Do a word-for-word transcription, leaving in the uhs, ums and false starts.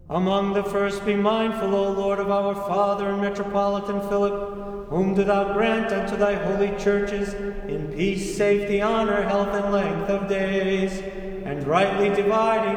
Among the first be mindful, O Lord, of our Father and Metropolitan Philip, whom do thou grant unto thy holy churches in peace, safety, honor, health, and length of days, and rightly dividing